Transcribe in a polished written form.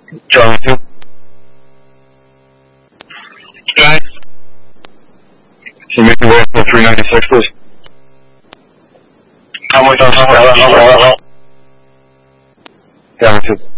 Charlie 2. Okay. Can you make your way up to 396, please? How much on? Charlie 2.